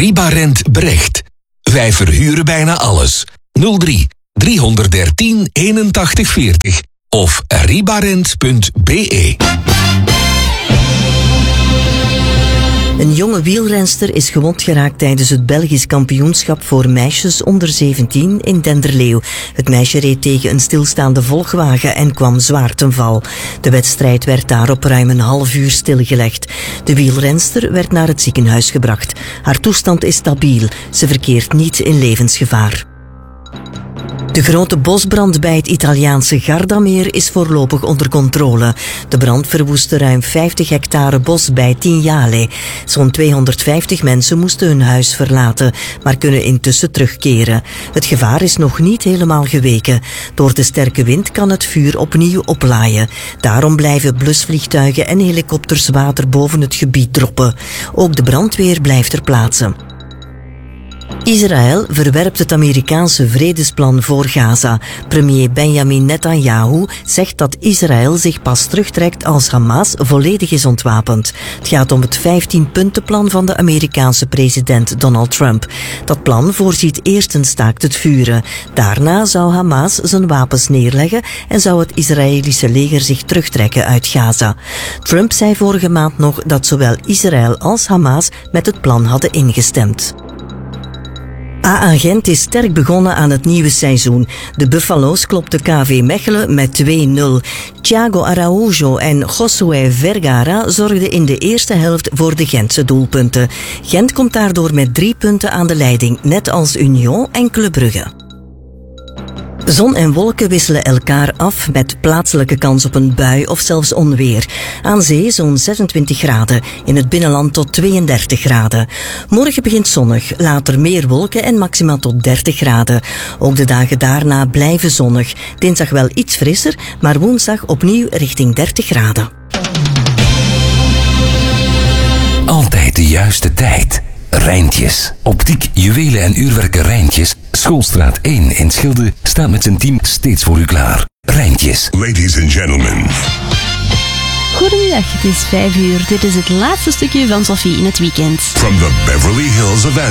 Ribarent Brecht. Wij verhuren bijna alles. 03 313 81 40 of ribarent.be. Een jonge wielrenster is gewond geraakt tijdens het Belgisch kampioenschap voor meisjes onder 17 in Denderleeuw. Het meisje reed tegen een stilstaande volgwagen en kwam zwaar ten val. De wedstrijd werd daarop ruim een half uur stilgelegd. De wielrenster werd naar het ziekenhuis gebracht. Haar toestand is stabiel. Ze verkeert niet in levensgevaar. De grote bosbrand bij het Italiaanse Gardameer is voorlopig onder controle. De brand verwoestte ruim 50 hectare bos bij Tignale. Zo'n 250 mensen moesten hun huis verlaten, maar kunnen intussen terugkeren. Het gevaar is nog niet helemaal geweken. Door de sterke wind kan het vuur opnieuw oplaaien. Daarom blijven blusvliegtuigen en helikopters water boven het gebied droppen. Ook de brandweer blijft ter plaatse. Israël verwerpt het Amerikaanse vredesplan voor Gaza. Premier Benjamin Netanyahu zegt dat Israël zich pas terugtrekt als Hamas volledig is ontwapend. Het gaat om het 15-puntenplan van de Amerikaanse president Donald Trump. Dat plan voorziet eerst een staakt het vuren. Daarna zou Hamas zijn wapens neerleggen en zou het Israëlische leger zich terugtrekken uit Gaza. Trump zei vorige maand nog dat zowel Israël als Hamas met het plan hadden ingestemd. AA Gent is sterk begonnen aan het nieuwe seizoen. De Buffalo's klopten KV Mechelen met 2-0. Thiago Araújo en Josué Vergara zorgden in de eerste helft voor de Gentse doelpunten. Gent komt daardoor met 3 punten aan de leiding, net als Union en Club Brugge. Zon en wolken wisselen elkaar af met plaatselijke kans op een bui of zelfs onweer. Aan zee zo'n 26 graden, in het binnenland tot 32 graden. Morgen begint zonnig, later meer wolken en maximaal tot 30 graden. Ook de dagen daarna blijven zonnig. Dinsdag wel iets frisser, maar woensdag opnieuw richting 30 graden. Altijd de juiste tijd. Rijntjes. Optiek, juwelen en uurwerken Rijntjes. Schoolstraat 1 in Schilde staat met zijn team steeds voor u klaar. Rijntjes. Ladies and gentlemen. Goedemiddag, het is 5 uur. Dit is het laatste stukje van Sophie in het weekend. From the Beverly Hills of